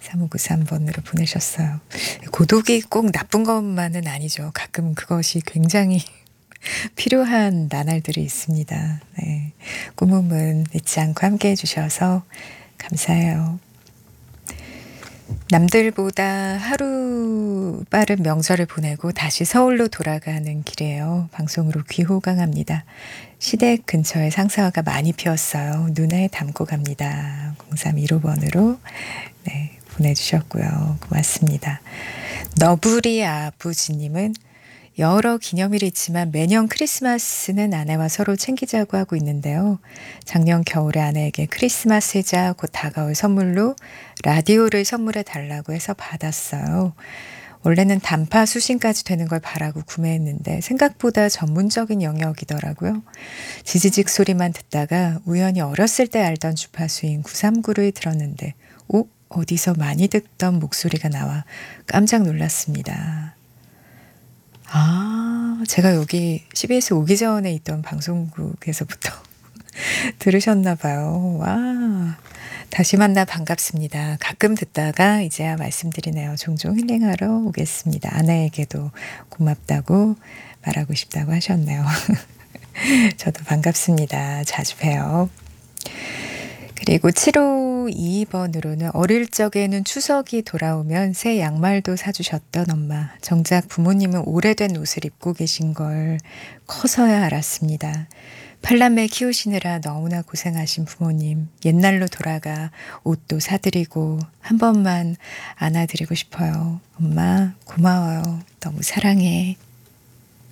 3593번으로 보내셨어요. 고독이 꼭 나쁜 것만은 아니죠. 가끔 그것이 굉장히 필요한 나날들이 있습니다. 네. 꿈은 잊지 않고 함께 해주셔서 감사해요. 남들보다 하루 빠른 명절을 보내고 다시 서울로 돌아가는 길이에요. 방송으로 귀호강합니다. 시댁 근처에 상사화가 많이 피었어요. 눈에 담고 갑니다. 0315번으로 네, 보내주셨고요. 고맙습니다. 너부리 아버지님은 여러 기념일이 있지만 매년 크리스마스는 아내와 서로 챙기자고 하고 있는데요. 작년 겨울에 아내에게 크리스마스이자 곧 다가올 선물로 라디오를 선물해 달라고 해서 받았어요. 원래는 단파 수신까지 되는 걸 바라고 구매했는데 생각보다 전문적인 영역이더라고요. 지지직 소리만 듣다가 우연히 어렸을 때 알던 주파수인 939를 들었는데 어디서 많이 듣던 목소리가 나와 깜짝 놀랐습니다. 제가 여기 CBS 오기 전에 있던 방송국에서부터 들으셨나 봐요. 와, 다시 만나 반갑습니다. 가끔 듣다가 이제야 말씀드리네요. 종종 힐링하러 오겠습니다. 아내에게도 고맙다고 말하고 싶다고 하셨네요. 저도 반갑습니다. 자주 봬요. 그리고 7522번으로는 어릴 적에는 추석이 돌아오면 새 양말도 사주셨던 엄마. 정작 부모님은 오래된 옷을 입고 계신 걸 커서야 알았습니다. 팔남매 키우시느라 너무나 고생하신 부모님. 옛날로 돌아가 옷도 사드리고 한 번만 안아드리고 싶어요. 엄마 고마워요. 너무 사랑해.